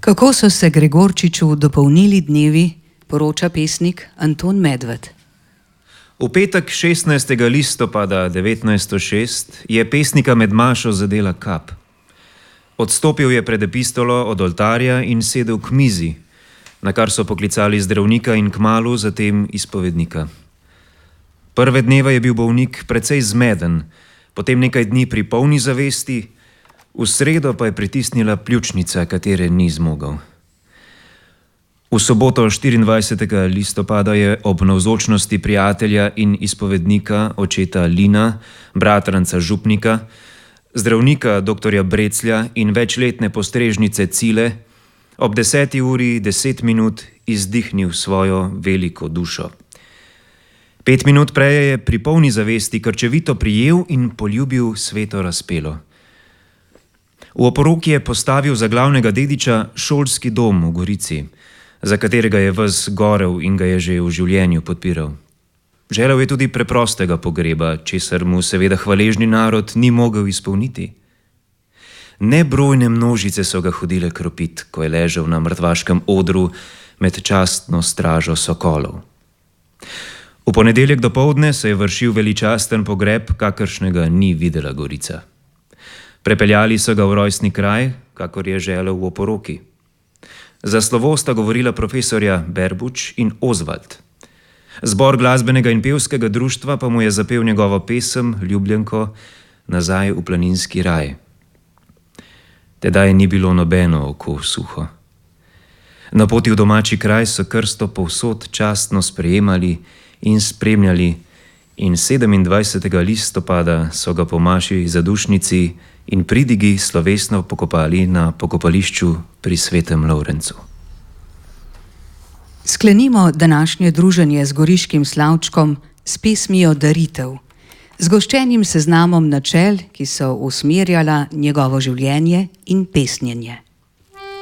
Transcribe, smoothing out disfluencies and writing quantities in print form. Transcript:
Kako so se Gregorčiču dopolnili dnevi, poroča pesnik Anton Medved. V petek 16. listopada 1906 je pesnika med mašo zadela kap. Odstopil je pred epistolo od oltarja in sedel k mizi, na kar so poklicali zdravnika in kmalu zatem izpovednika. Prve dneve je bil bolnik precej zmeden, potem nekaj dni pri polni zavesti, v sredo pa je pritisnila pljučnica, katere ni zmogel. V soboto 24. listopada je ob navzočnosti prijatelja in izpovednika očeta Lina, bratranca župnika, zdravnika dr. Breclja in večletne postrežnice Cile ob 10. uri 10 minut izdihnil svojo veliko dušo. 5 minut prej je pri polni zavesti krčevito prijel in poljubil sveto razpelo. V oporoki je postavil za glavnega dediča šolski dom v Gorici, za katerega je ves gorel in ga je že v življenju podpiral. Želel je tudi preprostega pogreba, česar mu seveda hvaležni narod ni mogel izpolniti. Nebrojne množice so ga hodile kropit, ko je ležal na mrtvaškem odru med častno stražo sokolov. V ponedeljek dopoldne se je vršil veličasten pogreb, kakršnega ni videla Gorica. Prepeljali so ga v rojstni kraj, kakor je želel v oporoki. Za slovo sta govorila profesorja Berbuč in Ozvald. Zbor glasbenega in pevskega društva pa mu je zapel njegovo pesem, ljubljenko, Nazaj v planinski raj. Tedaj ni bilo nobeno oko suho. Na poti v domači kraj so krsto povsod častno sprejemali in spremljali in 27. listopada so ga po maši zadušnici in pridigi slovesno pokopali na pokopališču pri Svetem Lovrencu. Sklenimo današnje druženje z goriškim slavčkom s pesmijo Daritev, z goščenim seznamom načel, ki so usmerjala njegovo življenje in pesnjenje.